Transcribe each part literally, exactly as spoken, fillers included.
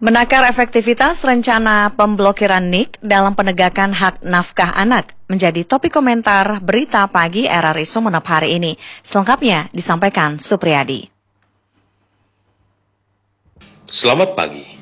Menakar efektivitas rencana pemblokiran N I K dalam penegakan hak nafkah anak menjadi topik komentar berita pagi R R I Sumeneb hari ini. Selengkapnya disampaikan Supriyadi. Selamat pagi.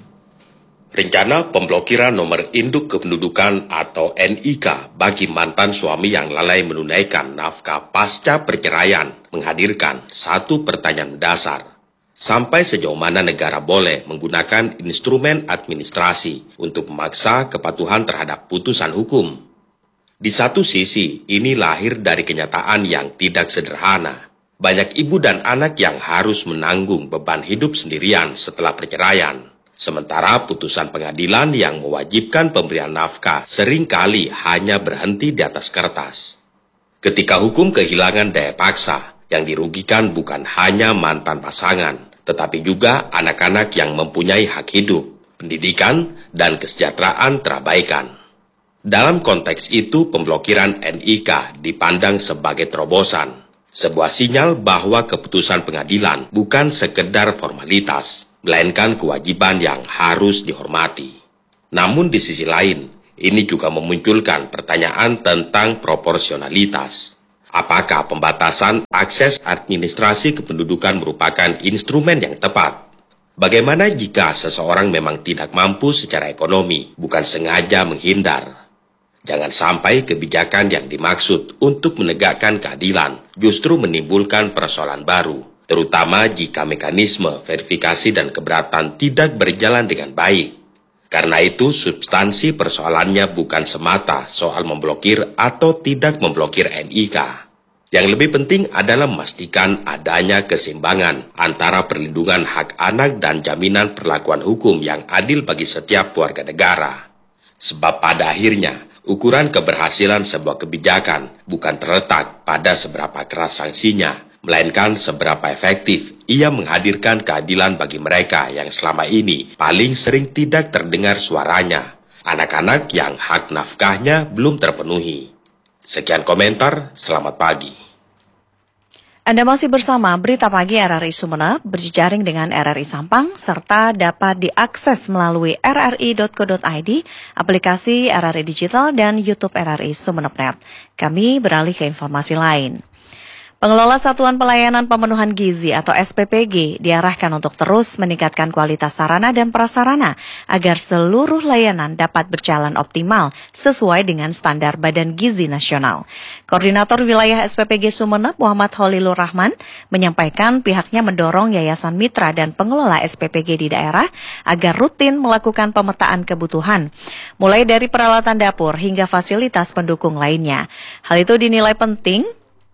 Rencana pemblokiran nomor induk kependudukan atau N I K bagi mantan suami yang lalai menunaikan nafkah pasca perceraian menghadirkan satu pertanyaan mendasar. Sampai sejauh mana negara boleh menggunakan instrumen administrasi untuk memaksa kepatuhan terhadap putusan hukum? Di satu sisi, ini lahir dari kenyataan yang tidak sederhana. Banyak ibu dan anak yang harus menanggung beban hidup sendirian setelah perceraian. Sementara putusan pengadilan yang mewajibkan pemberian nafkah seringkali hanya berhenti di atas kertas. Ketika hukum kehilangan daya paksa, yang dirugikan bukan hanya mantan pasangan, tetapi juga anak-anak yang mempunyai hak hidup, pendidikan, dan kesejahteraan terabaikan. Dalam konteks itu, pemblokiran N I K dipandang sebagai terobosan, sebuah sinyal bahwa keputusan pengadilan bukan sekedar formalitas, melainkan kewajiban yang harus dihormati. Namun di sisi lain, ini juga memunculkan pertanyaan tentang proporsionalitas. Apakah pembatasan akses administrasi kependudukan merupakan instrumen yang tepat? Bagaimana jika seseorang memang tidak mampu secara ekonomi, bukan sengaja menghindar? Jangan sampai kebijakan yang dimaksud untuk menegakkan keadilan justru menimbulkan persoalan baru, terutama jika mekanisme verifikasi dan keberatan tidak berjalan dengan baik. Karena itu, substansi persoalannya bukan semata soal memblokir atau tidak memblokir N I K. Yang lebih penting adalah memastikan adanya keseimbangan antara perlindungan hak anak dan jaminan perlakuan hukum yang adil bagi setiap warga negara. Sebab pada akhirnya, ukuran keberhasilan sebuah kebijakan bukan terletak pada seberapa keras sanksinya, melainkan seberapa efektif ia menghadirkan keadilan bagi mereka yang selama ini paling sering tidak terdengar suaranya, anak-anak yang hak nafkahnya belum terpenuhi. Sekian komentar, selamat pagi. Anda masih bersama Berita Pagi R R I Sumeneb, berjejaring dengan R R I Sampang, serta dapat diakses melalui r r i dot co dot i d, aplikasi R R I Digital, dan YouTube R R I Sumeneb Net. Kami beralih ke informasi lain. Pengelola Satuan Pelayanan Pemenuhan Gizi atau S P P G diarahkan untuk terus meningkatkan kualitas sarana dan prasarana agar seluruh layanan dapat berjalan optimal sesuai dengan standar Badan Gizi Nasional. Koordinator Wilayah S P P G Sumeneb Muhammad Holilur Rahman menyampaikan pihaknya mendorong yayasan mitra dan pengelola S P P G di daerah agar rutin melakukan pemetaan kebutuhan, mulai dari peralatan dapur hingga fasilitas pendukung lainnya. Hal itu dinilai penting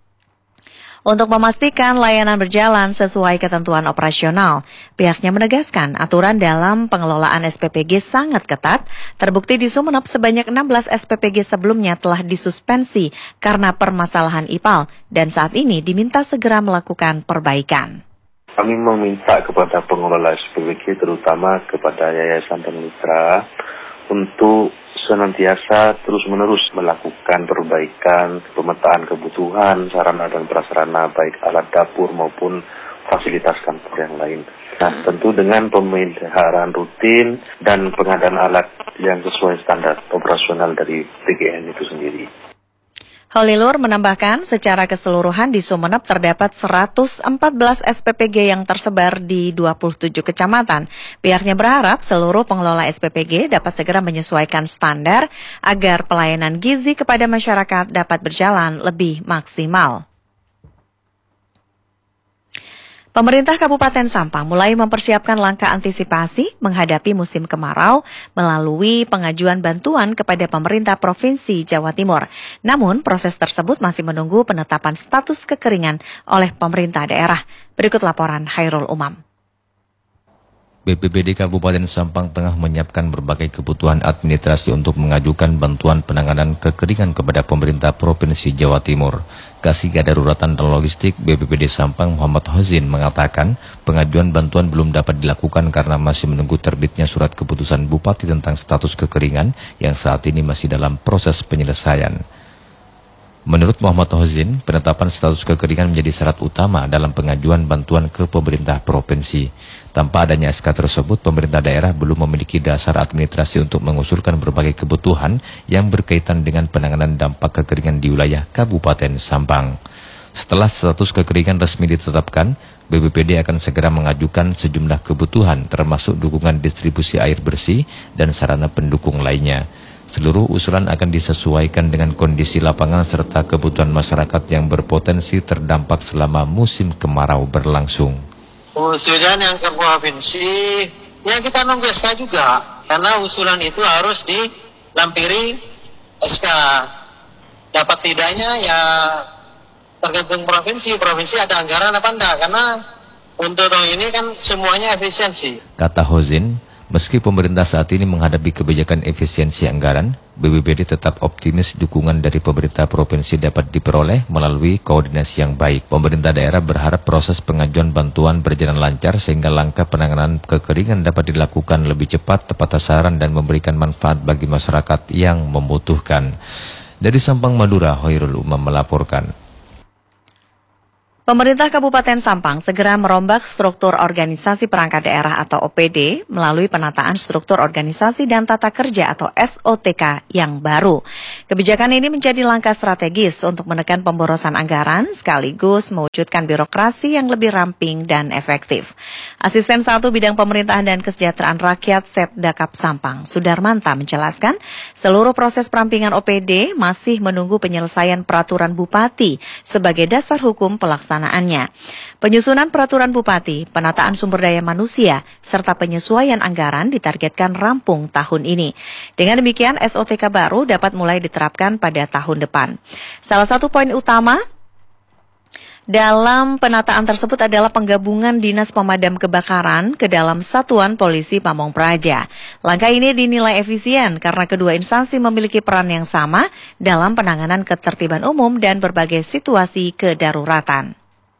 untuk memastikan layanan berjalan sesuai ketentuan operasional. Pihaknya menegaskan aturan dalam pengelolaan S P P G sangat ketat. Terbukti di Sumeneb sebanyak enam belas S P P G sebelumnya telah disuspensi karena permasalahan I P A L dan saat ini diminta segera melakukan perbaikan. Kami meminta kepada pengelola S P P G, terutama kepada yayasan dan mitra, untuk senantiasa terus-menerus melakukan perbaikan, pemetaan kebutuhan, sarana dan prasarana, baik alat dapur maupun fasilitas kantor yang lain. Nah, tentu dengan pemeliharaan rutin dan pengadaan alat yang sesuai standar operasional dari P G N itu sendiri. Holilur menambahkan secara keseluruhan di Sumeneb terdapat seratus empat belas S P P G yang tersebar di dua puluh tujuh kecamatan. Pihaknya berharap seluruh pengelola S P P G dapat segera menyesuaikan standar agar pelayanan gizi kepada masyarakat dapat berjalan lebih maksimal. Pemerintah Kabupaten Sampang mulai mempersiapkan langkah antisipasi menghadapi musim kemarau melalui pengajuan bantuan kepada pemerintah Provinsi Jawa Timur. Namun, proses tersebut masih menunggu penetapan status kekeringan oleh pemerintah daerah. Berikut laporan Hairul Umam. B P B D Kabupaten Sampang tengah menyiapkan berbagai kebutuhan administrasi untuk mengajukan bantuan penanganan kekeringan kepada pemerintah Provinsi Jawa Timur. Kasih Kedaruratan dan Logistik B P B D Sampang Muhammad Hozin mengatakan pengajuan bantuan belum dapat dilakukan karena masih menunggu terbitnya surat keputusan Bupati tentang status kekeringan yang saat ini masih dalam proses penyelesaian. Menurut Muhammad Hozin, penetapan status kekeringan menjadi syarat utama dalam pengajuan bantuan ke pemerintah provinsi. Tanpa adanya S K tersebut, pemerintah daerah belum memiliki dasar administrasi untuk mengusulkan berbagai kebutuhan yang berkaitan dengan penanganan dampak kekeringan di wilayah Kabupaten Sampang. Setelah status kekeringan resmi ditetapkan, B P P D akan segera mengajukan sejumlah kebutuhan termasuk dukungan distribusi air bersih dan sarana pendukung lainnya. Seluruh usulan akan disesuaikan dengan kondisi lapangan serta kebutuhan masyarakat yang berpotensi terdampak selama musim kemarau berlangsung. Usulan yang ke provinsi, ya kita nunggu S K juga, karena usulan itu harus dilampiri S K. Dapat tidaknya ya tergantung provinsi, provinsi ada anggaran apa enggak, karena untuk tahun ini kan semuanya efisiensi. Kata Hozin, meski pemerintah saat ini menghadapi kebijakan efisiensi anggaran, B P P D tetap optimis dukungan dari pemerintah provinsi dapat diperoleh melalui koordinasi yang baik. Pemerintah daerah berharap proses pengajuan bantuan berjalan lancar sehingga langkah penanganan kekeringan dapat dilakukan lebih cepat, tepat sasaran dan memberikan manfaat bagi masyarakat yang membutuhkan. Dari Sampang, Madura, Hoirul Umam melaporkan. Pemerintah Kabupaten Sampang segera merombak struktur organisasi perangkat daerah atau O P D melalui penataan struktur organisasi dan tata kerja atau S O T K yang baru. Kebijakan ini menjadi langkah strategis untuk menekan pemborosan anggaran sekaligus mewujudkan birokrasi yang lebih ramping dan efektif. Asisten satu Bidang Pemerintahan dan Kesejahteraan Rakyat Setdakap Sampang, Sudarmanta menjelaskan seluruh proses perampingan O P D masih menunggu penyelesaian peraturan Bupati sebagai dasar hukum pelaksanaan. Penyusunan peraturan Bupati, penataan sumber daya manusia, serta penyesuaian anggaran ditargetkan rampung tahun ini. Dengan demikian, S O T K baru dapat mulai diterapkan pada tahun depan. Salah satu poin utama dalam penataan tersebut adalah penggabungan Dinas Pemadam Kebakaran ke dalam Satuan Polisi Pamong Praja. Langkah ini dinilai efisien karena kedua instansi memiliki peran yang sama dalam penanganan ketertiban umum dan berbagai situasi kedaruratan.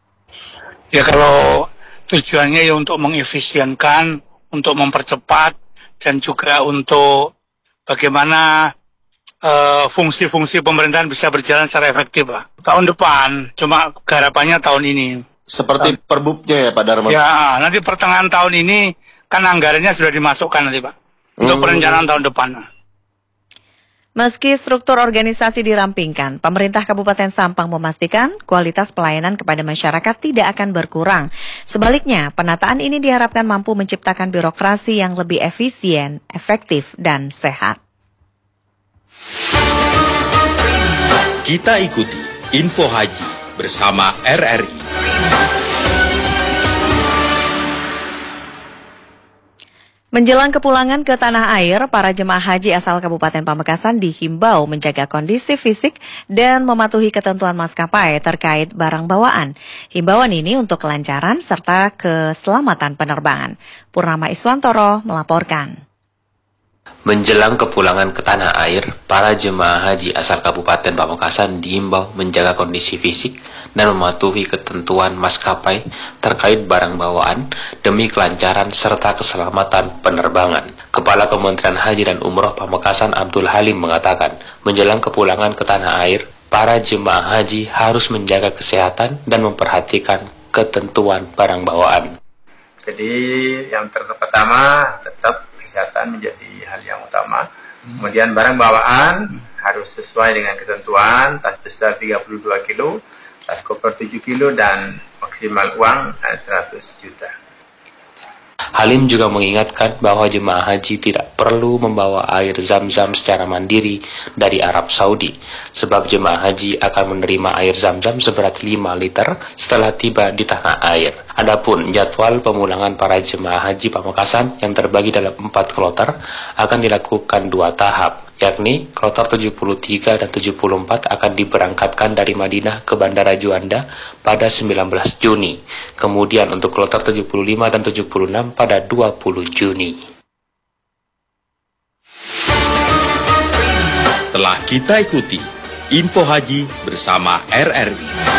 Ya kalau tujuannya ya untuk mengefisienkan, untuk mempercepat, dan juga untuk bagaimana uh, fungsi-fungsi pemerintahan bisa berjalan secara efektif, Pak. Tahun depan, cuma garapannya tahun ini. Seperti perbubnya ya Pak Darman? Ya, nanti pertengahan tahun ini kan anggarannya sudah dimasukkan nanti Pak, untuk hmm. perencanaan tahun depan. Meski struktur organisasi dirampingkan, pemerintah Kabupaten Sampang memastikan kualitas pelayanan kepada masyarakat tidak akan berkurang. Sebaliknya, penataan ini diharapkan mampu menciptakan birokrasi yang lebih efisien, efektif, dan sehat. Kita ikuti Info Haji bersama R R I. Menjelang kepulangan ke tanah air, para jemaah haji asal Kabupaten Pamekasan dihimbau menjaga kondisi fisik dan mematuhi ketentuan maskapai terkait barang bawaan. Himbauan ini untuk kelancaran serta keselamatan penerbangan. Purnama Iswantoro melaporkan. Menjelang kepulangan ke tanah air, para jemaah haji asal Kabupaten Pamekasan diimbau menjaga kondisi fisik dan mematuhi ketentuan maskapai terkait barang bawaan demi kelancaran serta keselamatan penerbangan. Kepala Kementerian Haji dan Umroh Pamekasan Abdul Halim mengatakan, menjelang kepulangan ke tanah air, para jemaah haji harus menjaga kesehatan dan memperhatikan ketentuan barang bawaan. Jadi yang pertama tetap kesehatan menjadi hal yang utama. Hmm. Kemudian barang bawaan hmm. harus sesuai dengan ketentuan, tas besar tiga puluh dua kilo, tas koper tujuh kilo, dan maksimal uang seratus juta. Halim juga mengingatkan bahwa jemaah haji tidak perlu membawa air zam-zam secara mandiri dari Arab Saudi, sebab jemaah haji akan menerima air zam-zam seberat lima liter setelah tiba di tanah air. Adapun jadwal pemulangan para jemaah haji Pamekasan yang terbagi dalam empat kloter akan dilakukan dua tahap, yakni kloter tujuh puluh tiga dan tujuh puluh empat akan diberangkatkan dari Madinah ke Bandara Juanda pada sembilan belas Juni. Kemudian untuk kloter tujuh puluh lima dan tujuh puluh enam pada dua puluh Juni. Telah kita ikuti Info Haji bersama R R I.